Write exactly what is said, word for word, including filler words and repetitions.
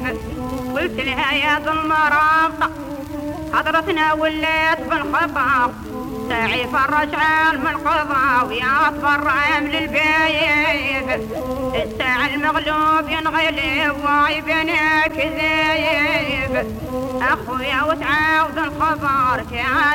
قلت لها يا ذا المرابطة حضرتنا وليت بالخطاب ساعي فرجعان من القضاء ويا تبرعم للبيب الساعة المغلوب ينغلب ويبني كذيب اخويا وتعاود الخبر كان